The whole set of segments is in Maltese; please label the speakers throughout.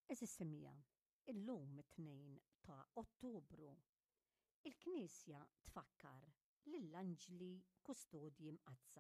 Speaker 1: Eżissimija, illum it-2 ta' Ottubru, il-Knisja tfakkar lill-Anġli Kustodji Mqazza.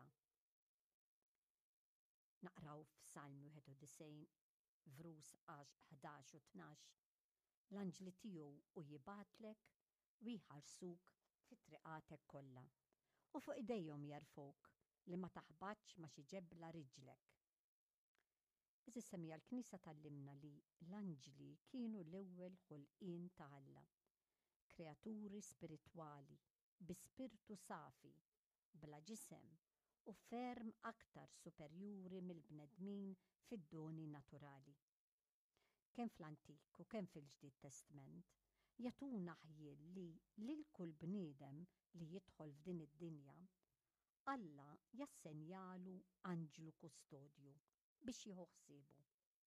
Speaker 1: Naqraw f'Salmu 91, vrus 11 u 12, l-Anġli tiegħu u jibatlek u jħarsuk fit-triqatek kollha, u fuq idejhom jarfuk li ma taħbatx ma xi ġebbla riġlek. Eżissemija l-Knisja tallimna li l-anġli kienu l-ewwel ħolqien ta' Alla, kreaturi spiritwali, bi spiritu safi, bla ġisem u ferm aktar superjuri mill-bnedmin fid-doni naturali. Kemm fl-Antik u kemm fil-Ġdid Testament jagħtuna ħjien li lil kull bniedem li jidħol f'din id-dinja Alla jassenjalu anġlu kustodju biex jieħu ħsiebu.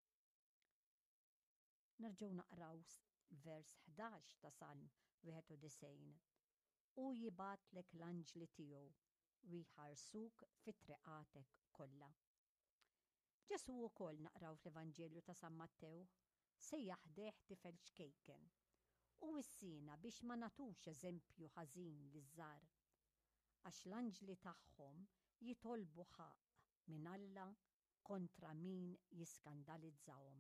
Speaker 1: Nerġgħu naqraw vers 11 ta' Salm 91. U jibatlek l-anġli tiegħu u jħarsuk fit-triqatek kollha. Ġesu wkoll naqraw fl-Evanġelju ta' San Mattew sejjaħ ħdeħ tifel xkejken u wissina biex ma nagħtux eżempju ħażin liż-żgħar għax l-anġli tagħhom jitolbu ħaq minn Alla kontra min jiskandalizzawhom.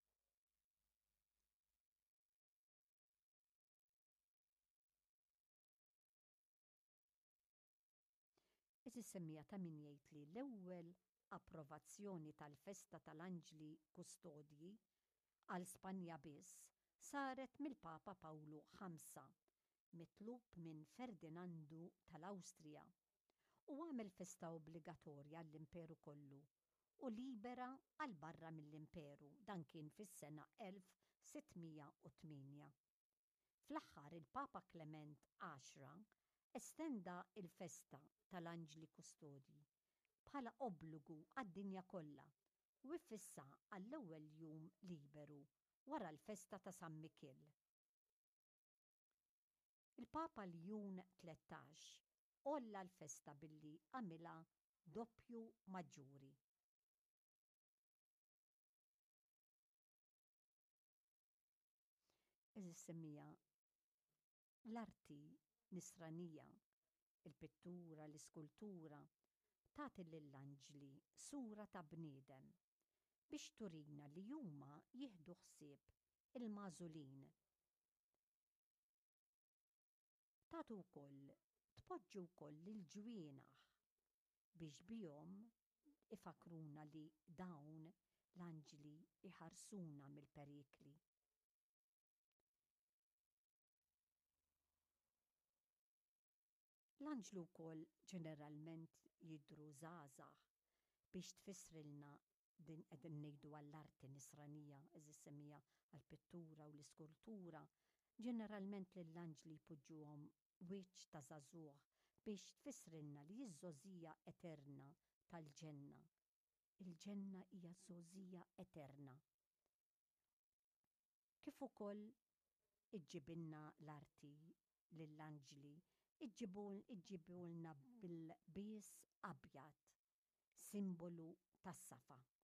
Speaker 1: Eżissemija ta' min jgħid li l-ewwel approvazzjoni tal-festa tal-Anġli Kustodji għal Spanja biss saret mill-Papa Pawlu V, mitlub minn Ferdinandu tal-Awstrija, u għamel festa obbligatorja għall-Imperu kollu u libera għal barra mill-Imperu, dan kien fis-sena 1608. Fl-aħħar il-Papa Klement X estenda il-festa tal-Anġli Kustodji bħala obbligu għad-dinja kollha u iffissa għall-ewwel jum liberu wara l-festa ta' San Mikil. Il-Papa Ljun 13 olla l-festa billi għamilha doppju maġġuri. Eżissemija, l-arti nisranija, il-pittura, l-iskultura, tagħti lill-anġli sura ta' bniedem biex turina li huma jieħdu ħsieb il-magħżulin. Tagħtu wkoll tpoġġu wkoll lill-ġwienaħ biex bihom ifakruna li dawn l-anġli iħarsuna mill-perikli. L-anġlu wkoll ġeneralment jidhru żgħażagħ biex tfissrilna din qegħdin ngħidu għall-arti nisranija, eżissemija għall-pittura u l-iskultura, ġeneralment lill-anġli jpoġġuhom wiċċ ta' żagħżugħ biex tfissrilna li ż-żożija eterna tal-ġenna. Il-ġenna hija żożija eterna. Kif ukoll iġġibilna l-arti lill-anġli iġġibulna bil-bies abjad, simbolu tas-safa.